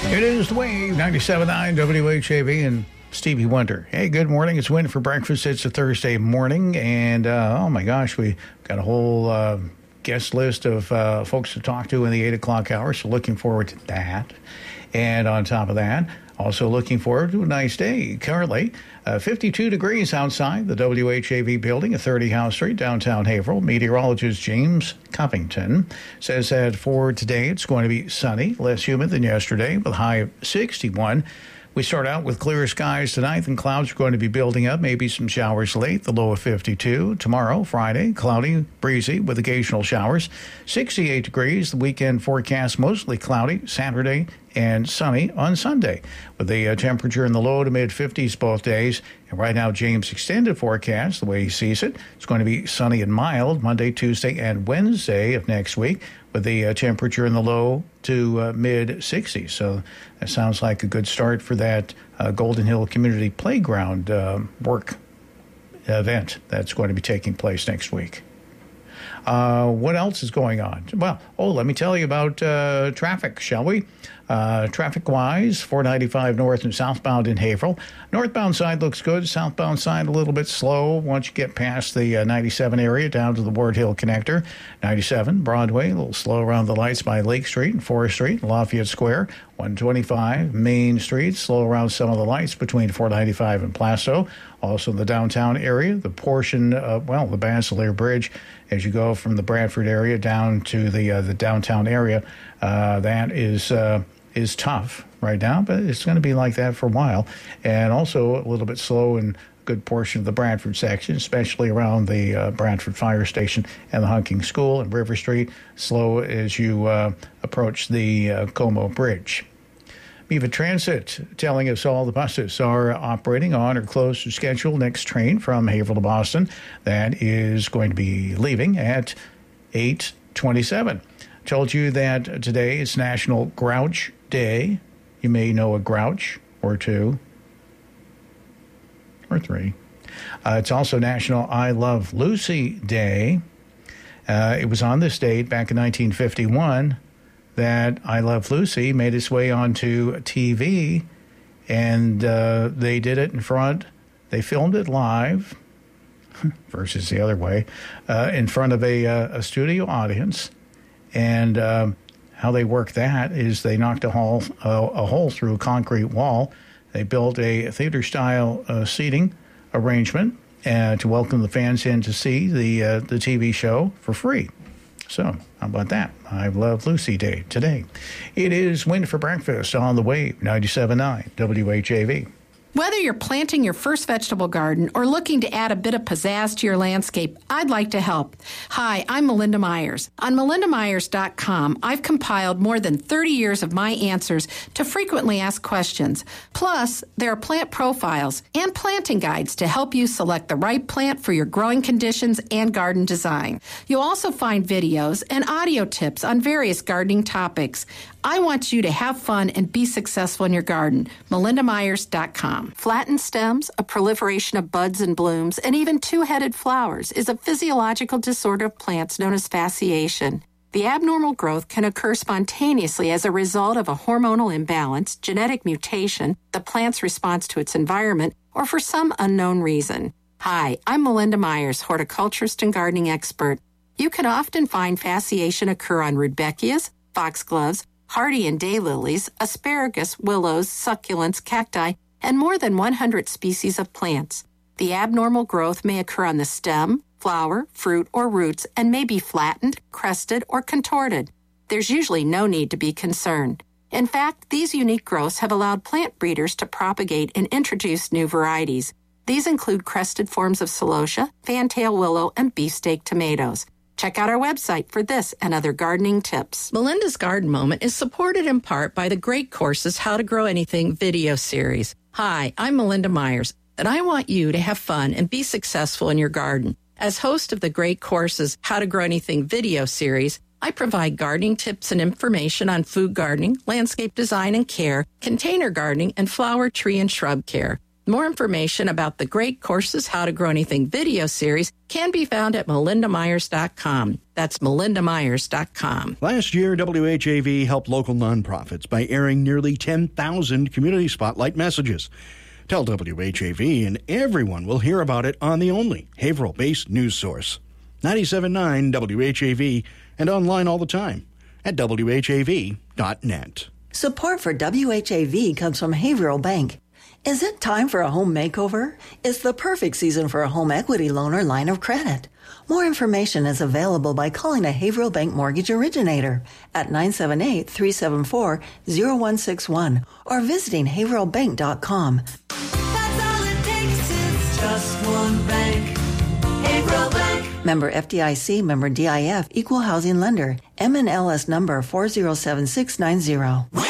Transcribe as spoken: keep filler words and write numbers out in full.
It is the Wave, ninety-seven point nine W H A V and Stevie Wonder. Hey, good morning. It's Win for breakfast. It's a Thursday morning, and uh, oh my gosh, we got a whole uh, guest list of uh, folks to talk to in the eight o'clock hour, so looking forward to that. And on top of that, also looking forward to a nice day. Currently, uh, fifty-two degrees outside the W H A V building at thirty House Street, downtown Haverhill. Meteorologist James Covington says that for today it's going to be sunny, less humid than yesterday, with a high of sixty-one. We start out with clear skies tonight, and clouds are going to be building up, maybe some showers late, the low of fifty-two. Tomorrow, Friday, cloudy, breezy with occasional showers, sixty-eight degrees. The weekend forecast mostly cloudy, Saturday and sunny on Sunday, with the uh, temperature in the low to mid-fifties both days. And right now, James' extended forecast, the way he sees it, it's going to be sunny and mild Monday, Tuesday, and Wednesday of next week, with the uh, temperature in the low to uh, mid-sixties. So that sounds like a good start for that uh, Golden Hill Community Playground uh, work event that's going to be taking place next week. Uh, what else is going on? Well, oh, let me tell you about uh, traffic, shall we? Uh, traffic-wise, four ninety-five north and southbound in Haverhill. Northbound side looks good. Southbound side a little bit slow once you get past the uh, ninety-seven area down to the Ward Hill connector. ninety-seven, Broadway, a little slow around the lights by Lake Street and Forest Street, Lafayette Square. one twenty-five, Main Street, slow around some of the lights between four ninety-five and Plasto. Also in the downtown area, the portion, uh, well, the Basileir Bridge, as you go from the Bradford area down to the uh, the downtown area, uh, that is uh, is tough right now, but it's going to be like that for a while. And also a little bit slow in a good portion of the Bradford section, especially around the uh, Bradford Fire Station and the Hunking School and River Street, slow as you uh, approach the uh, Como Bridge. Viva Transit telling us all the buses are operating on or close to schedule. Next train from Haverhill to Boston, that is going to be leaving at eight twenty-seven. Told you that today is National Grouch Day. You may know a grouch or two or three. Uh, it's also National I Love Lucy Day. Uh, it was on this date back in nineteen fifty-one that I Love Lucy made its way onto T V, and uh, they did it in front, they filmed it live, versus the other way, uh, in front of a, uh, a studio audience. And uh, how they worked that is they knocked a hole, uh, a hole through a concrete wall. They built a theater-style uh, seating arrangement uh, to welcome the fans in to see the uh, the T V show for free. So, how about that? I Love Lucy Day today. It is Win for breakfast on the Wave, ninety-seven point nine W H A V. Whether you're planting your first vegetable garden or looking to add a bit of pizzazz to your landscape, I'd like to help. Hi, I'm Melinda Myers. On melinda myers dot com, I've compiled more than thirty years of my answers to frequently asked questions. Plus, there are plant profiles and planting guides to help you select the right plant for your growing conditions and garden design. You'll also find videos and audio tips on various gardening topics. I want you to have fun and be successful in your garden. melinda myers dot com. Flattened stems, a proliferation of buds and blooms, and even two-headed flowers is a physiological disorder of plants known as fasciation. The abnormal growth can occur spontaneously as a result of a hormonal imbalance, genetic mutation, the plant's response to its environment, or for some unknown reason. Hi, I'm Melinda Myers, horticulturist and gardening expert. You can often find fasciation occur on rudbeckias, foxgloves, hardy and daylilies, asparagus, willows, succulents, cacti, and more than one hundred species of plants. The abnormal growth may occur on the stem, flower, fruit, or roots and may be flattened, crested, or contorted. There's usually no need to be concerned. In fact, these unique growths have allowed plant breeders to propagate and introduce new varieties. These include crested forms of celosia, fantail willow, and beefsteak tomatoes. Check out our website for this and other gardening tips. Melinda's Garden Moment is supported in part by the Great Courses How to Grow Anything video series. Hi, I'm Melinda Myers, and I want you to have fun and be successful in your garden. As host of the Great Courses How to Grow Anything video series, I provide gardening tips and information on food gardening, landscape design and care, container gardening, and flower, tree, and shrub care. More information about the Great Courses How to Grow Anything video series can be found at melinda myers dot com. That's melinda myers dot com. Last year, W H A V helped local nonprofits by airing nearly ten thousand community spotlight messages. Tell W H A V and everyone will hear about it on the only Haverhill-based news source. ninety-seven point nine W H A V and online all the time at W H A V dot net. Support for W H A V comes from Haverhill Bank. Is it time for a home makeover? It's the perfect season for a home equity loan or line of credit. More information is available by calling a Haverhill Bank mortgage originator at nine seven eight, three seven four, zero one six one or visiting haverhill bank dot com. That's all it takes is just one bank. Haverhill Bank. Member F D I C, member D I F, equal housing lender. M N L S number four zero seven six nine zero.